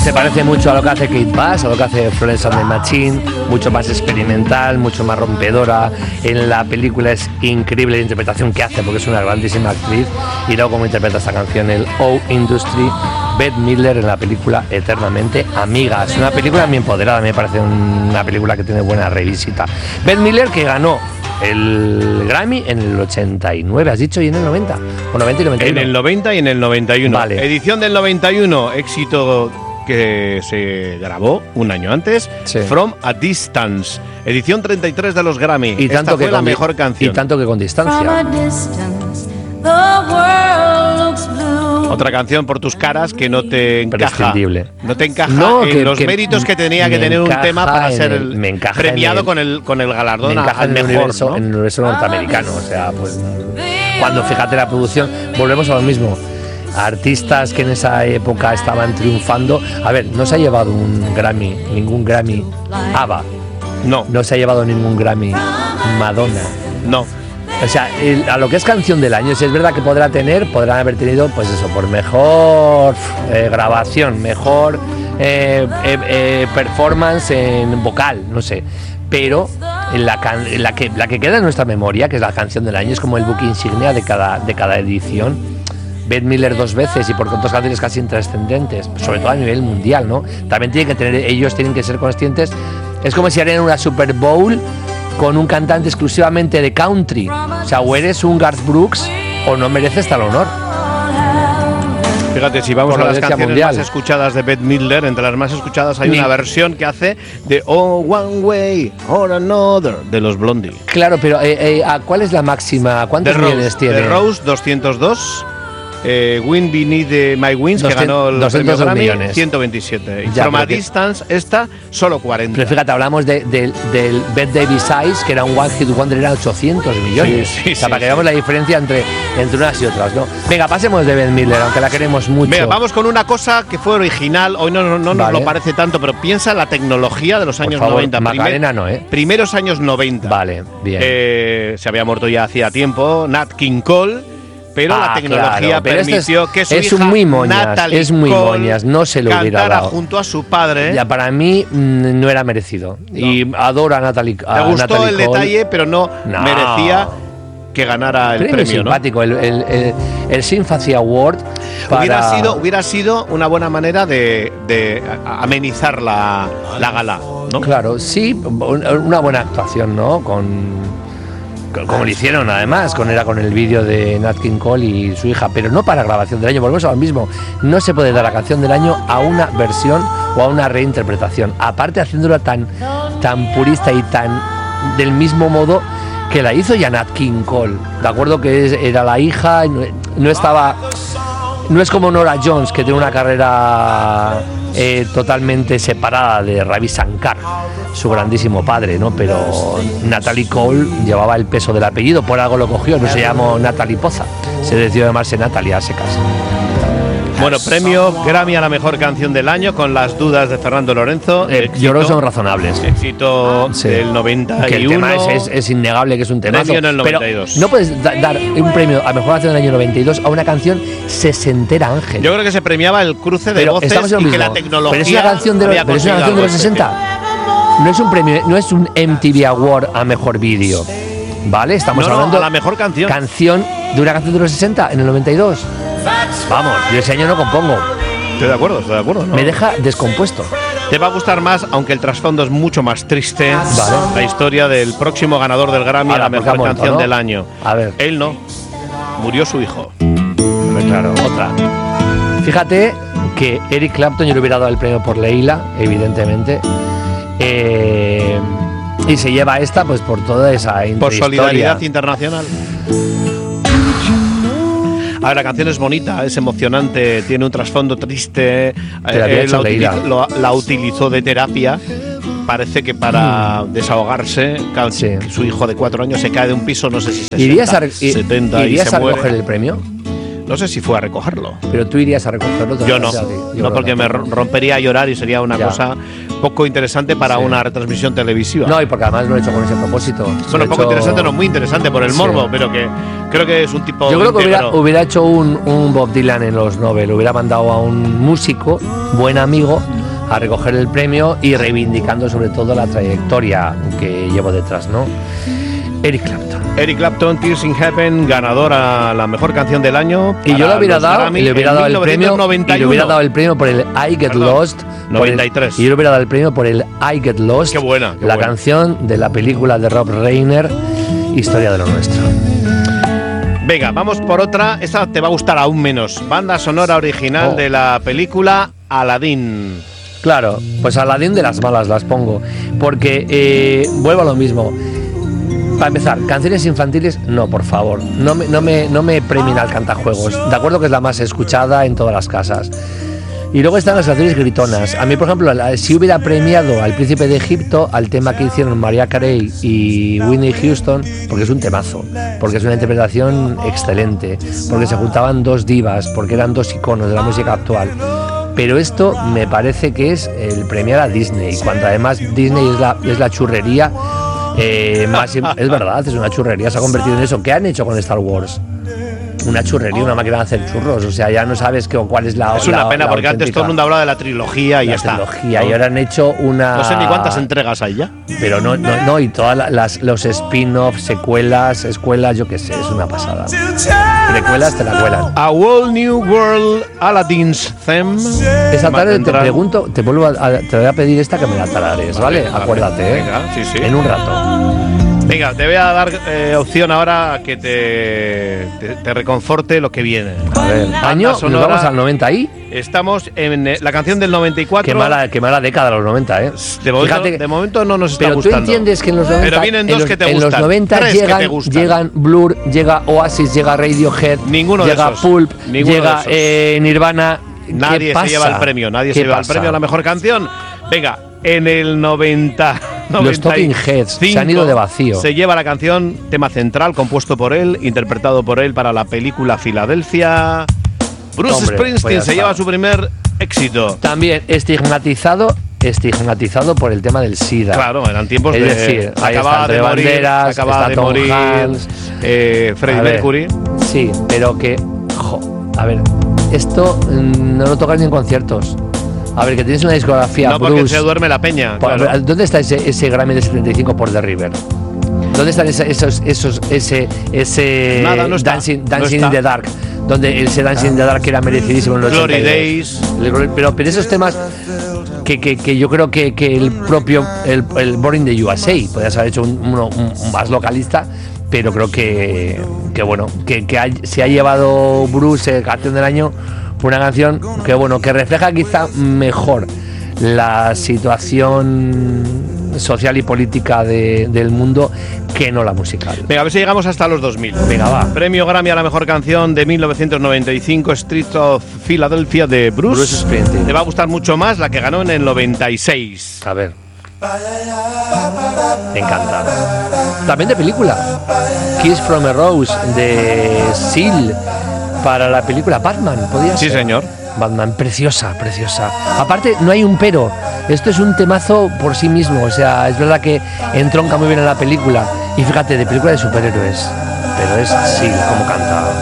Se parece mucho a lo que hace Kate Bush, a lo que hace Florence and the Machine, mucho más experimental, mucho más rompedora. En la película es increíble la interpretación que hace, porque es una grandísima actriz. Y luego cómo interpreta esta canción el O Industry, Bette Midler en la película Eternamente Amigas. Una película muy empoderada, me parece una película que tiene buena revisita. Bette Midler, que ganó el Grammy en el 89, has dicho, y en el 90, o 90 y 91. En el 90 y en el 91. Vale. Edición del 91, éxito que se grabó un año antes, Sí. From a Distance. Edición 33 de los Grammy. Y tanto Esta fue que la mejor canción. Y tanto que con distancia. Otra canción, Por tus caras, que no te encaja. Prescindible. No te encaja No, en los méritos que tenía que tener un tema para ser premiado con el galardón me encaja al en el mejor, universo, ¿no? en el universo norteamericano. O sea, pues cuando fíjate la producción, volvemos a lo mismo. Artistas que en esa época estaban triunfando. A ver, no se ha llevado ningún Grammy ABBA. No se ha llevado ningún Grammy Madonna. No. O sea, a lo que es canción del año, si es verdad que podrán haber tenido, pues eso, por mejor grabación, mejor performance en vocal, no sé. Pero la que queda en nuestra memoria, que es la canción del año, es como el buque insignia de cada edición. Bette Midler 2 veces y por tantos canciones casi intrascendentes, sobre todo a nivel mundial, ¿no? También ellos tienen que ser conscientes. Es como si harían una Super Bowl con un cantante exclusivamente de country. O sea, o eres un Garth Brooks o no mereces tal honor. Fíjate, si vamos Por a la las audiencia canciones mundial. más escuchadas de Bette Midler, entre las más escuchadas hay una versión que hace de Oh One Way or Another de los Blondie. Claro, pero ¿cuál es la máxima? ¿Cuántos millones tiene? The Rose, 202. Win Beneath My Wings, que ganó el 200 premio Grammy, millones. 127. Y Ya, From a pero Distance, esta, solo 40. Pero fíjate, hablamos del Bette Davis Eyes, que era un One Hit Wonder, era 800 millones. Sí, o sea, sí, para que veamos la diferencia entre unas y otras, ¿no? Venga, pasemos de Bette Midler, aunque la queremos mucho. Venga, vamos con una cosa que fue original. Hoy no nos Vale. lo parece tanto, pero piensa en la tecnología de los años favor, 90. Macarena no, ¿eh? Primeros años 90. Vale, bien. Se había muerto ya hacía tiempo Nat King Cole, pero la tecnología claro, pero permitió que su es hija muy moñas, Natalie es muy Cole moñas, no se lo hubiera cantara dado. junto a su padre. Ya, para mí no era merecido. Y adoro a Natalie Cole. Me gustó el detalle, pero no merecía que ganara el premio, simpático, ¿no? el Sympathy Award hubiera sido una buena manera de amenizar la gala, ¿no? Claro, sí, una buena actuación, ¿no? Como lo hicieron además, era con el vídeo de Nat King Cole y su hija, pero no para grabación del año. Volvemos a lo mismo, no se puede dar la canción del año a una versión o a una reinterpretación, aparte haciéndola tan purista y tan del mismo modo que la hizo ya Nat King Cole. De acuerdo que era la hija, no estaba. No es como Nora Jones, que tiene una carrera totalmente separada de Ravi Shankar, su grandísimo padre, ¿no? Pero Natalie Cole llevaba el peso del apellido, por algo lo cogió, no se llamó Natalie Poza, se decidió llamarse Natalie a secas. Bueno, premio Grammy a la mejor canción del año, con las dudas de Fernando Lorenzo. Yo creo que son razonables. Éxito del 91. Que el tema es innegable que es un temazo. Premio en el 92. Pero no puedes dar un premio a mejor canción del año 92 a una canción sesentera, Ángel. Yo creo que se premiaba el cruce de voces y que la tecnología. Pero es una canción de los 60. No es un premio, no es un MTV Award a mejor vídeo. ¿Vale? Estamos hablando a la mejor canción. Canción de una canción de los 60 en el 92. Vamos, yo ese año no compongo. Estoy de acuerdo, ¿no? Me deja descompuesto. Te va a gustar más, aunque el trasfondo es mucho más triste, la historia del próximo ganador del Grammy a la mejor canción del año. A ver. Él no. Murió su hijo. Claro, otra. Fíjate que Eric Clapton yo le hubiera dado el premio por Leila, evidentemente. Y se lleva esta pues por toda esa por solidaridad internacional. A ver, la canción es bonita, es emocionante, tiene un trasfondo triste. La utilizó de terapia. Parece que para desahogarse, su hijo de 4 años se cae de un piso, no sé si 70 y se muere. ¿Recoger el premio? No sé si fue a recogerlo. Pero tú irías a recogerlo. Yo no, porque me rompería a llorar y sería una cosa poco interesante para una retransmisión televisiva. No, y porque además lo he hecho con ese propósito. Bueno, poco interesante, no, muy interesante por el morbo, pero que creo que es un tipo. Yo creo que hubiera hecho un Bob Dylan en los Nobel, hubiera mandado a un músico, buen amigo, a recoger el premio y reivindicando sobre todo la trayectoria que llevo detrás, ¿no? Eric Clapton, Tears in Heaven, ganador a la mejor canción del año. Y yo le hubiera dado el premio por el I Get Lost. 93. Y yo le hubiera dado el premio por el I Get Lost. Qué buena. Canción de la película de Rob Reiner, Historia de lo Nuestro. Venga, vamos por otra. Esta te va a gustar aún menos. Banda sonora original de la película Aladdin. Claro, pues Aladdin de las malas las pongo. Porque vuelvo a lo mismo. Para empezar, canciones infantiles, no, por favor. No me premien al cantajuegos. De acuerdo que es la más escuchada en todas las casas. Y luego están las canciones gritonas. A mí, por ejemplo, si hubiera premiado al Príncipe de Egipto, al tema que hicieron Mariah Carey y Whitney Houston, porque es un temazo, porque es una interpretación excelente, porque se juntaban dos divas, porque eran dos iconos de la música actual. Pero esto me parece que es el premiar a Disney, cuando además Disney es la churrería. Es verdad, es una churrería, se ha convertido en eso. ¿Qué han hecho con Star Wars? Una churrería, una máquina de hacer churros. O sea, ya no sabes cuál es la. Es una pena porque antes todo el mundo hablaba de la trilogía y ya está. Y ahora han hecho una. No sé ni cuántas entregas hay ya. Pero no, y todas los spin-offs, secuelas, escuelas, yo qué sé, es una pasada. Precuelas te la cuelan. A Whole New World, Aladdin's Theme. Esta tarde te pregunto, te voy a pedir esta que me la tarares, ¿vale? Acuérdate, venga, sí. En un rato. Venga, te voy a dar opción ahora a que te reconforte lo que viene. A ver, año, nos vamos al 90 ahí. Estamos en la canción del 94. Qué mala década los 90, ¿eh? De momento no nos está gustando. Pero tú entiendes que en los 90, pero vienen dos que te gustan. En los 90 llegan Blur, llega Oasis, llega Radiohead, llega Pulp, llega Nirvana. Nadie se lleva el premio, se lleva el premio a la mejor canción. Venga, en el 90. Los Talking Heads se han ido de vacío. Se lleva la canción, tema central, compuesto por él, interpretado por él para la película Filadelfia. Bruce Springsteen se lleva su primer éxito. También estigmatizado por el tema del SIDA. Claro, eran tiempos es decir, acaba de morir, acaba de morir Freddie Mercury. Sí, pero a ver, esto no lo tocas ni en conciertos. A ver, que tienes una discografía. No, porque Bruce, se duerme la peña. Claro. ¿Dónde está ese Grammy de 75 por The River? ¿Dónde están ese Nada, no está, Dancing in the Dark? Donde ese Dancing in the Dark era merecidísimo en los Glory Days. Pero esos temas que yo creo que el propio el Born in the USA podrías haber hecho un más localista. Pero creo que se ha llevado Bruce canción del año por una canción que refleja quizá mejor la situación social y política del mundo que no la musical. Venga, a ver si llegamos hasta los 2000. Venga, va. Premio Grammy a la mejor canción de 1995, Streets of Philadelphia de Bruce Springsteen. Te va a gustar mucho más la que ganó en el 96. A ver. Me encanta. También de película. Kiss from a Rose de Seal para la película Batman, ¿podría ser? Sí, señor. Batman, preciosa. Aparte, no hay un pero. Esto es un temazo por sí mismo. O sea, es verdad que entronca muy bien en la película. Y fíjate, de película de superhéroes. Pero es Seal como canta.